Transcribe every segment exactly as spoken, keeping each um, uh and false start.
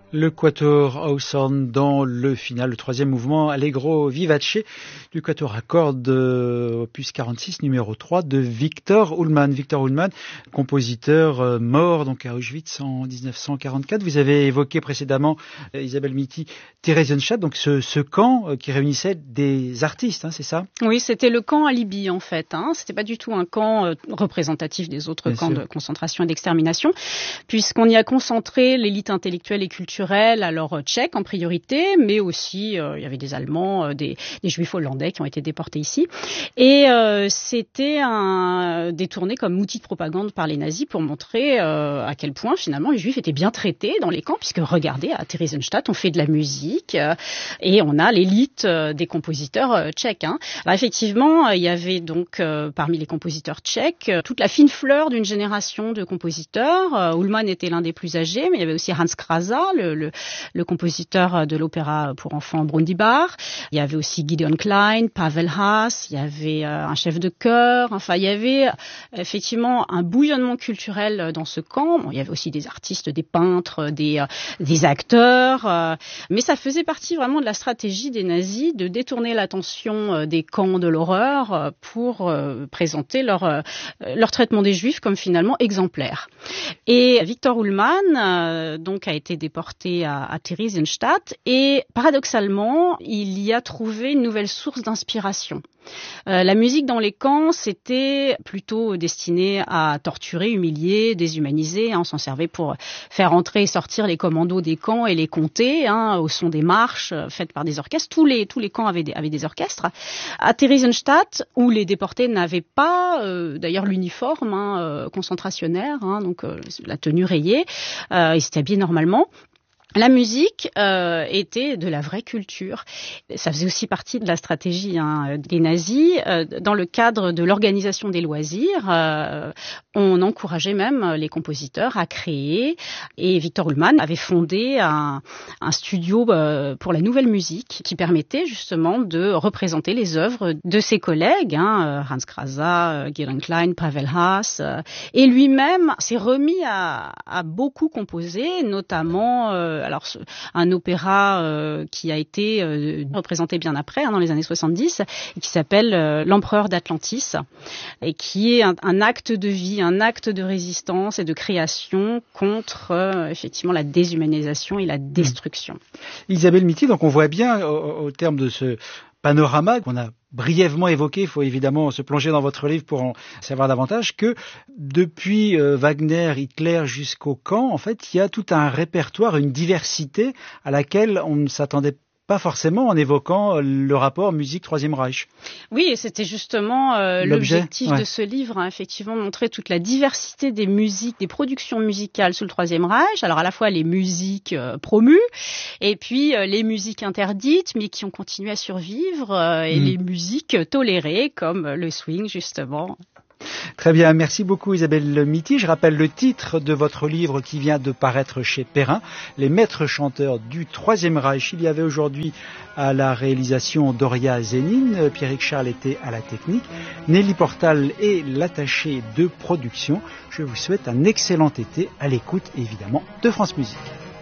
Le Quatuor Hawthorne dans le final, le troisième mouvement Allegro vivace du Quatuor à cordes euh, opus quarante-six numéro trois de Victor Ullmann. Victor Ullmann, compositeur euh, mort donc à Auschwitz en dix-neuf cent quarante-quatre. Vous avez évoqué précédemment, euh, Isabelle Mitty, Theresienstadt, donc ce, ce camp euh, qui réunissait des artistes, hein, c'est ça? Oui, c'était le camp à Libye en fait. Hein. C'était pas du tout un camp euh, représentatif des autres Bien camps sûr. de concentration et d'extermination, puisqu'on y a concentré l'élite intellectuelle et culturelle, alors tchèque en priorité, mais aussi euh, il y avait des Allemands, euh, des, des Juifs hollandais qui ont été déportés ici. Et euh, c'était un, détourné comme outil de propagande par les nazis pour montrer euh, à quel point finalement les Juifs étaient bien traités dans les camps, puisque regardez, à Theresienstadt, on fait de la musique euh, et on a l'élite euh, des compositeurs euh, tchèques. Hein. Alors effectivement, euh, il y avait donc euh, parmi les compositeurs tchèques euh, toute la fine fleur d'une génération de compositeurs. Euh, Ullmann était l'un des plus âgés, mais il y avait aussi Hans Krasa, le Le, le compositeur de l'opéra pour enfants Brondibár. Il y avait aussi Gideon Klein, Pavel Haas, il y avait euh, un chef de chœur. Enfin, il y avait euh, effectivement un bouillonnement culturel dans ce camp. Bon, il y avait aussi des artistes, des peintres, des, euh, des acteurs. Euh, mais ça faisait partie vraiment de la stratégie des nazis de détourner l'attention euh, des camps de l'horreur euh, pour euh, présenter leur, euh, leur traitement des Juifs comme finalement exemplaire. Et Victor Ullmann euh, donc a été déporté à, à Theresienstadt et paradoxalement, il y a trouvé une nouvelle source d'inspiration. Euh, la musique dans les camps, c'était plutôt destiné à torturer, humilier, déshumaniser. Hein, on s'en servait pour faire entrer et sortir les commandos des camps et les compter hein, au son des marches euh, faites par des orchestres. Tous les, tous les camps avaient des, avaient des orchestres. À Theresienstadt, où les déportés n'avaient pas euh, d'ailleurs l'uniforme hein, euh, concentrationnaire, hein, donc euh, la tenue rayée, euh, ils s'étaient habillés normalement. La musique euh, était de la vraie culture. Ça faisait aussi partie de la stratégie hein, des nazis. Euh, dans le cadre de l'organisation des loisirs, euh, on encourageait même les compositeurs à créer. Et Victor Ullmann avait fondé un, un studio euh, pour la nouvelle musique qui permettait justement de représenter les œuvres de ses collègues, hein, Hans Krasa, Gideon Klein, Pavel Haas. Euh, et lui-même s'est remis à, à beaucoup composer, notamment... Euh, alors un opéra euh, qui a été euh, représenté bien après, hein, dans les années soixante-dix, et qui s'appelle euh, L'Empereur d'Atlantis, et qui est un, un acte de vie, un acte de résistance et de création contre euh, effectivement la déshumanisation et la destruction. Mmh. Isabelle Mitty, donc on voit bien au, au terme de ce panorama qu'on a brièvement évoqué, il faut évidemment se plonger dans votre livre pour en savoir davantage, que depuis euh, Wagner, Hitler jusqu'au camp, en fait, il y a tout un répertoire, une diversité à laquelle on ne s'attendait pas forcément en évoquant le rapport musique Troisième Reich. Oui, et c'était justement euh, l'objectif ouais. de ce livre, hein, effectivement, montrer toute la diversité des musiques, des productions musicales sous le Troisième Reich. Alors à la fois les musiques euh, promues, et puis euh, les musiques interdites, mais qui ont continué à survivre, euh, et mmh. les musiques tolérées, comme le swing, justement. Très bien, merci beaucoup Isabelle Mitty. Je rappelle le titre de votre livre qui vient de paraître chez Perrin, Les maîtres chanteurs du Troisième Reich. Il y avait aujourd'hui à la réalisation Doria Zénine, Pierrick Charles était à la technique, Nelly Portal est l'attachée de production. Je vous souhaite un excellent été à l'écoute évidemment de France Musique.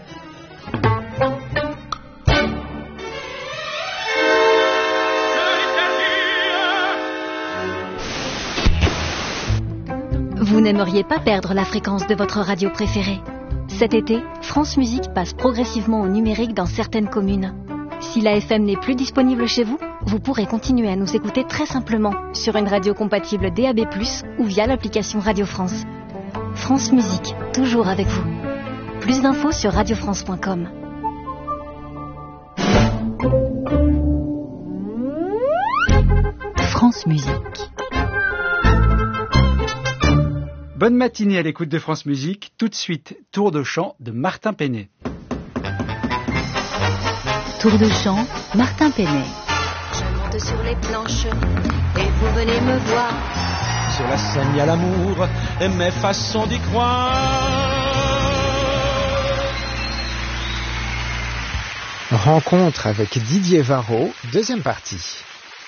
Vous n'aimeriez pas perdre la fréquence de votre radio préférée? Cet été, France Musique passe progressivement au numérique dans certaines communes. Si la F M n'est plus disponible chez vous, vous pourrez continuer à nous écouter très simplement sur une radio compatible D A B plus, ou via l'application Radio France. France Musique, toujours avec vous. Plus d'infos sur radio france point com. France Musique. Bonne matinée à l'écoute de France Musique. Tout de suite, tour de chant de Martin Penet. Tour de chant, Martin Penet. Je monte sur les planches et vous venez me voir. Sur la scène, il y a l'amour et mes façons d'y croire. Rencontre avec Didier Varro, deuxième partie.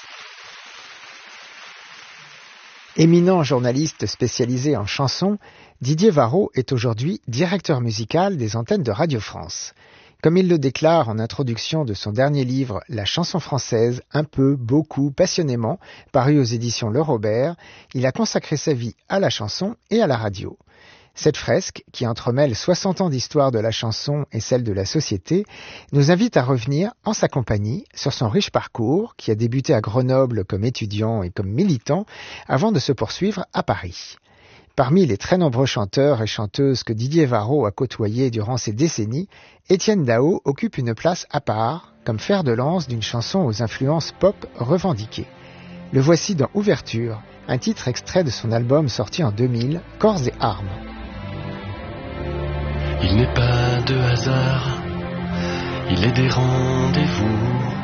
Éminent journaliste spécialisé en chansons, Didier Varro est aujourd'hui directeur musical des antennes de Radio France. Comme il le déclare en introduction de son dernier livre, La chanson française, un peu, beaucoup, passionnément, paru aux éditions Le Robert, il a consacré sa vie à la chanson et à la radio. Cette fresque, qui entremêle soixante ans d'histoire de la chanson et celle de la société, nous invite à revenir, en sa compagnie, sur son riche parcours, qui a débuté à Grenoble comme étudiant et comme militant, avant de se poursuivre à Paris. Parmi les très nombreux chanteurs et chanteuses que Didier Varro a côtoyés durant ces décennies, Étienne Dao occupe une place à part, comme fer de lance d'une chanson aux influences pop revendiquées. Le voici dans Ouverture, un titre extrait de son album sorti en deux mille, Corps et Armes. Il n'est pas de hasard, il est des rendez-vous.